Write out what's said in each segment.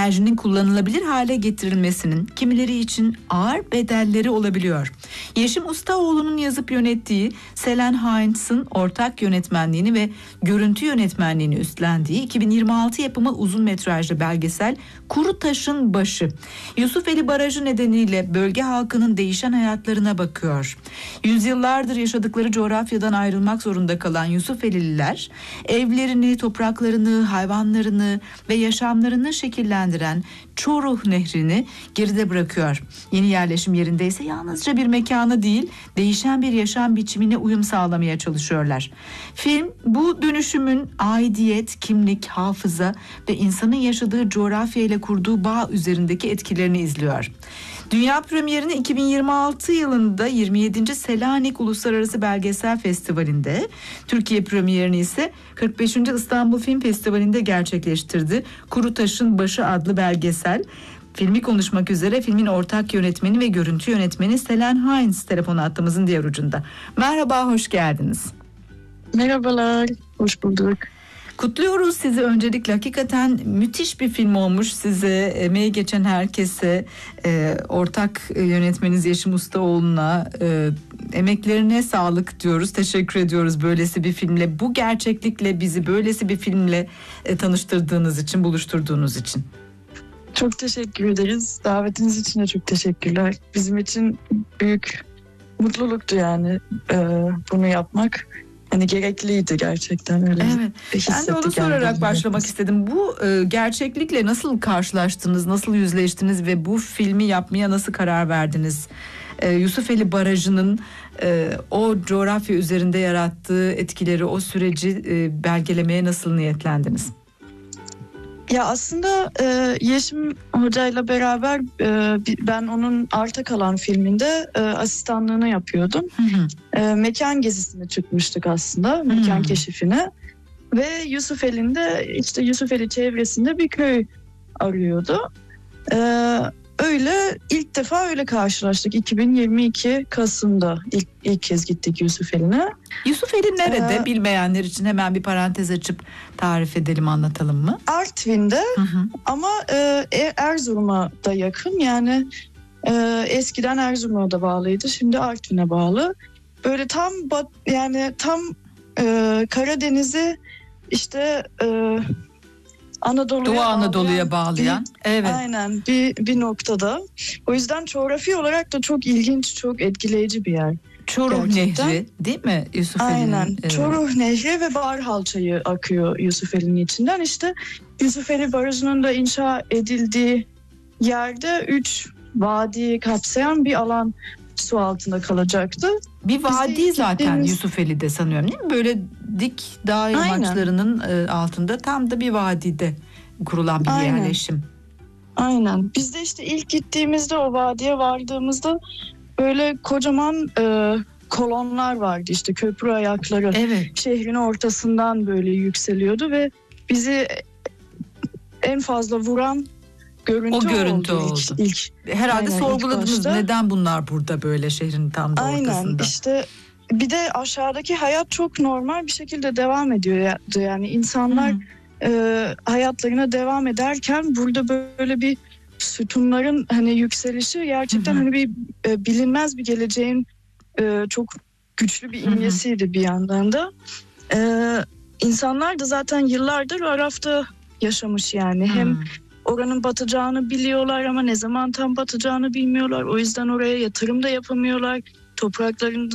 enerjinin kullanılabilir hale getirilmesinin kimileri için ağır bedelleri olabiliyor. Yeşim Ustaoğlu'nun yazıp yönettiği, Selen Heinz'ın ortak yönetmenliğini ve görüntü yönetmenliğini üstlendiği 2026 yapımı uzun metrajlı belgesel Kurutaş'ın Başı, Yusufeli Barajı nedeniyle bölge halkının değişen hayatlarına bakıyor. Yüzyıllardır yaşadıkları coğrafyadan ayrılmak zorunda kalan Yusufelililer, evlerini, topraklarını, hayvanlarını ve yaşamlarını şekillendiren Çoruh Nehri'ni geride bırakıyor. Yeni yerleşim yerinde ise yalnızca bir mekanı değil, değişen bir yaşam biçimine uyum sağlamaya çalışıyorlar. Film bu dönüşümün aidiyet, kimlik, hafıza ve insanın yaşadığı coğrafya ile kurduğu bağ üzerindeki etkilerini izliyor. Dünya premierini 2026 yılında 27. Selanik Uluslararası Belgesel Festivali'nde, Türkiye premierini ise 45. İstanbul Film Festivali'nde gerçekleştirdi. Kurutaş'ın Başı adlı belgesel. Filmi konuşmak üzere filmin ortak yönetmeni ve görüntü yönetmeni Selen Heinz telefon hattımızın diğer ucunda. Merhaba, hoş geldiniz. Merhabalar, hoş bulduk. Kutluyoruz sizi öncelikle. Hakikaten müthiş bir film olmuş. Size, emeği geçen herkese, ortak yönetmeniz Yeşim Ustaoğlu'na emeklerine sağlık diyoruz. Teşekkür ediyoruz böylesi bir filmle, bu gerçeklikle bizi böylesi bir filmle tanıştırdığınız için, buluşturduğunuz için. Çok teşekkür ederiz. Davetiniz için de çok teşekkürler. Bizim için büyük mutluluktu yani bunu yapmak. Hani gerekliydi gerçekten öyle. Evet. Ben de onu sorarak başlamak istedim. Bu gerçeklikle nasıl karşılaştınız, nasıl yüzleştiniz ve bu filmi yapmaya nasıl karar verdiniz? Yusufeli Barajı'nın o coğrafya üzerinde yarattığı etkileri, o süreci belgelemeye nasıl niyetlendiniz? Ya aslında Yeşim Hoca'yla beraber ben onun Arta Kalan filminde asistanlığını yapıyordum. Mekan gezisine çıkmıştık aslında, mekan keşifine. Ve Yusufeli'nde, işte Yusufeli çevresinde bir köy arıyordu. Öyle ilk defa öyle karşılaştık. 2022 Kasım'da ilk kez gittik Yusufeli'ne. Yusufeli nerede? Bilmeyenler için hemen bir parantez açıp tarif edelim, anlatalım mı? Artvin'de ama Erzurum'a da yakın. Yani eskiden Erzurum'a da bağlıydı. Şimdi Artvin'e bağlı. Böyle tam Karadeniz'i işte Doğu Anadolu'ya bağlayan. Evet. Aynen bir noktada. O yüzden coğrafi olarak da çok ilginç, çok etkileyici bir yer. Çoruh Nehri değil mi Yusufeli'nin? Aynen. Çoruh Nehri ve Barhal Çayı akıyor Yusufeli'nin içinden. İşte Yusufeli Barajı'nın da inşa edildiği yerde 3 vadiyi kapsayan bir alan su altında kalacaktı. Bir vadi zaten Yusufeli'de sanıyorum değil mi? Böyle dik dağ yamaçlarının altında tam da bir vadide kurulan bir yerleşim. Aynen. Biz de işte ilk gittiğimizde o vadiye vardığımızda böyle kocaman kolonlar vardı, işte köprü ayakları. Evet. Şehrin ortasından böyle yükseliyordu ve bizi en fazla vuran görüntü oldu. İlk. Herhalde sorguladınız, neden bunlar burada böyle şehrin tam da ortasında. Aynen, işte bir de aşağıdaki hayat çok normal bir şekilde devam ediyor. Yani insanlar hayatlarına devam ederken burada böyle bir sütunların hani yükselişi gerçekten hani bir bilinmez bir geleceğin çok güçlü bir imgesiydi bir yandan da. İnsanlar da zaten yıllardır Araf'ta yaşamış yani. Hem oranın batacağını biliyorlar ama ne zaman tam batacağını bilmiyorlar. O yüzden oraya yatırım da yapamıyorlar. Toprakların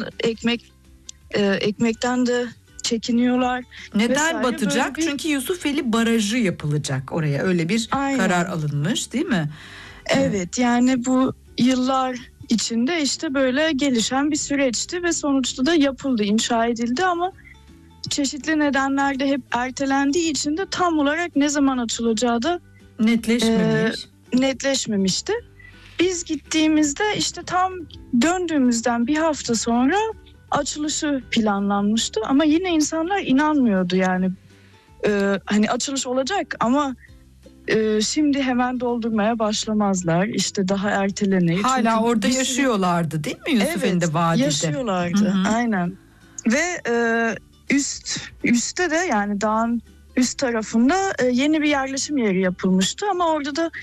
ekmekten de çekiniyorlar. Neden batacak? Çünkü Yusufeli Barajı yapılacak oraya. Öyle bir karar alınmış değil mi? Evet, yani bu yıllar içinde işte böyle gelişen bir süreçti ve sonuçta da yapıldı, inşa edildi ama çeşitli nedenlerle hep ertelendiği için de tam olarak ne zaman açılacağı da netleşmemişti. Biz gittiğimizde işte tam döndüğümüzden bir hafta sonra açılışı planlanmıştı ama yine insanlar inanmıyordu yani. Hani açılış olacak ama şimdi hemen doldurmaya başlamazlar. İşte daha ertelenir. Hala çünkü orada yaşıyorlardı değil mi Yusufeli'de vadide? Yaşıyorlardı. Aynen. Ve üstte de yani dağın üst tarafında yeni bir yerleşim yeri yapılmıştı ama orada da